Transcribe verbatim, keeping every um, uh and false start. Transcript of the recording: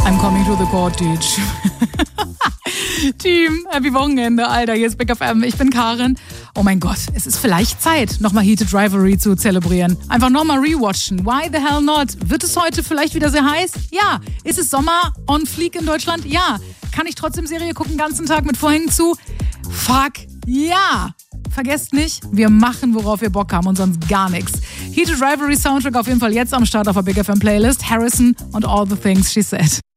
I'm coming to the cottage. Team, happy Wochenende, Alter, hier ist Big F M, ich bin Karin. Oh mein Gott, es ist vielleicht Zeit, nochmal Heated Rivalry zu zelebrieren. Einfach nochmal rewatchen. Why the hell not? Wird es heute vielleicht wieder sehr heiß? Ja. Ist es Sommer on fleek in Deutschland? Ja. Kann ich trotzdem Serie gucken, den ganzen Tag mit Vorhängen zu? Fuck, ja. Vergesst nicht, wir machen, worauf wir Bock haben und sonst gar nichts. Heated Rivalry Soundtrack auf jeden Fall jetzt am Start auf der Big F M Playlist. Harrison und All the Things She Said.